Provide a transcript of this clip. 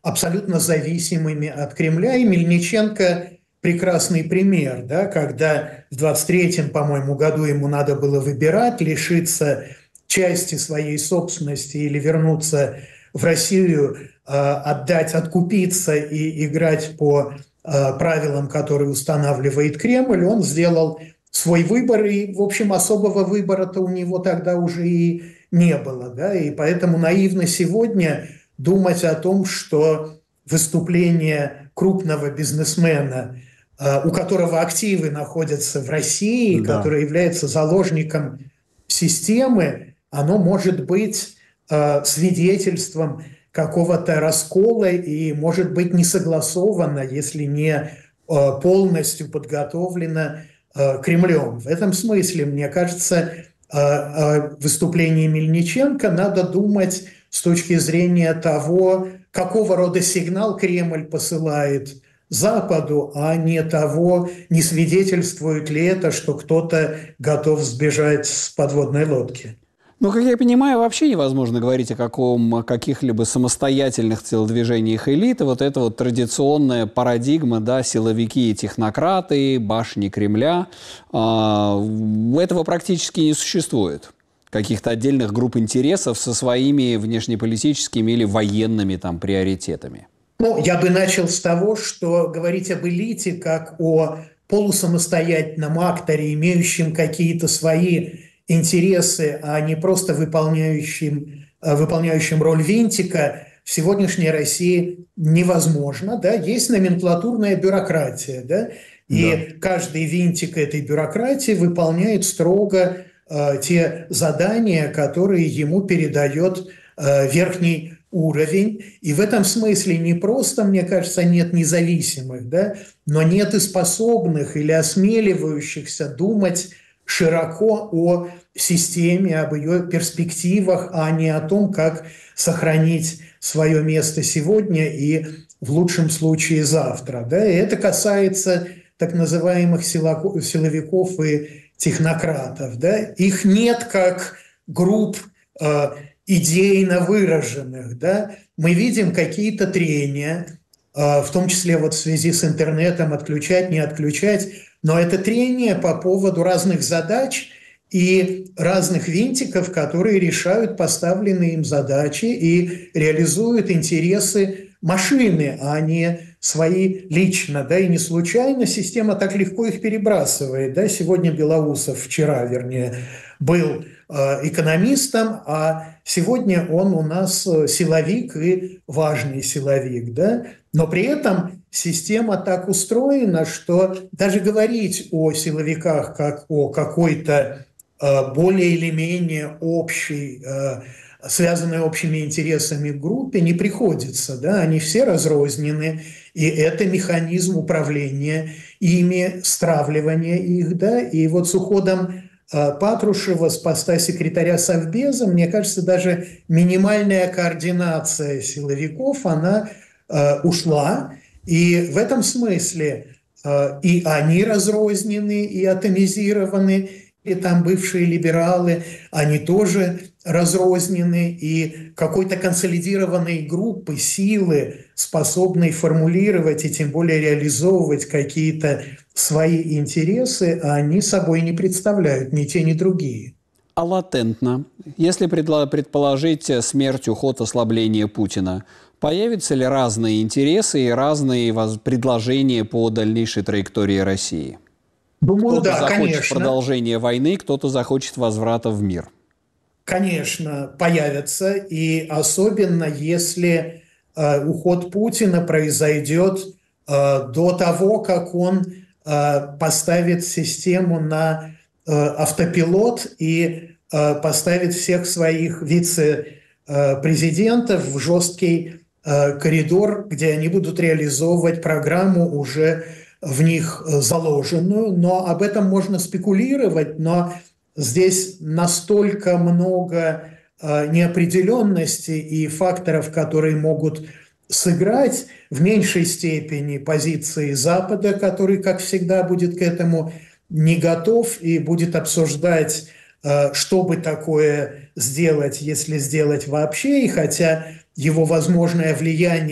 абсолютно зависимыми от Кремля. И Мельниченко прекрасный пример, да, когда в 23-м, по-моему, году ему надо было выбирать, лишиться части своей собственности или вернуться в Россию, отдать, откупиться и играть по правилам, которые устанавливает Кремль, он сделал свой выбор, и, в общем, особого выбора-то у него тогда уже и не было. Да? И поэтому наивно сегодня думать о том, что выступление крупного бизнесмена, у которого активы находятся в России, Да. который является заложником системы, оно может быть свидетельством какого-то раскола и может быть не согласовано, если не полностью подготовлено Кремлем. В этом смысле, мне кажется, о выступлении Мельниченко надо думать с точки зрения того, какого рода сигнал Кремль посылает Западу, а не того, не свидетельствует ли это, что кто-то готов сбежать с подводной лодки. Ну, как я понимаю, вообще невозможно говорить о каких-либо самостоятельных телодвижениях элиты. Вот это вот традиционная парадигма, да, силовики и технократы, башни Кремля. Этого практически не существует. Каких-то отдельных групп интересов со своими внешнеполитическими или военными там приоритетами. Ну, я бы начал с того, что говорить об элите как о полусамостоятельном акторе, имеющем какие-то свои интересы, а не просто выполняющим роль винтика, в сегодняшней России невозможно. Да? Есть номенклатурная бюрократия, да? Да. И каждый винтик этой бюрократии выполняет строго те задания, которые ему передает верхний уровень. И в этом смысле не просто, мне кажется, нет независимых, да, но нет и способных или осмеливающихся думать широко о системе, об ее перспективах, а не о том, как сохранить свое место сегодня и в лучшем случае завтра. Да. И это касается так называемых силовиков и технократов. Да. Их нет как групп идейно выраженных. Да. Мы видим какие-то трения, в том числе вот в связи с интернетом, отключать, не отключать, но это трение по поводу разных задач и разных винтиков, которые решают поставленные им задачи и реализуют интересы машины, а не свои лично. Да, и не случайно система так легко их перебрасывает. Да. Сегодня Белоусов, вчера, вернее, был экономистом, а сегодня он у нас силовик и важный силовик. Да? Но при этом система так устроена, что даже говорить о силовиках как о какой-то более или менее общей, связанной общими интересами группе не приходится. Да? Они все разрознены, и это механизм управления ими, стравливания их. Да? И вот с уходом Патрушева с поста секретаря Совбеза, мне кажется, даже минимальная координация силовиков, она ушла. И в этом смысле и они разрознены, и атомизированы, и там бывшие либералы, они тоже разрознены, и какой-то консолидированной группы, силы, способной формулировать и тем более реализовывать какие-то свои интересы, они собой не представляют ни те, ни другие. А латентно, если предположить смерть, уход, ослабление Путина, появятся ли разные интересы и разные предложения по дальнейшей траектории России? Думаю, Кто-то да, захочет конечно. продолжения войны, кто-то захочет возврата в мир. Конечно, появятся, и особенно если уход Путина произойдет до того, как он поставит систему на автопилот и поставит всех своих вице-президентов в жесткий коридор, где они будут реализовывать программу, уже в них заложенную. Но об этом можно спекулировать, но здесь настолько много неопределенности и факторов, которые могут сыграть, в меньшей степени позиции Запада, который, как всегда, будет к этому не готов и будет обсуждать, что бы такое сделать, если сделать вообще, и хотя его возможное влияние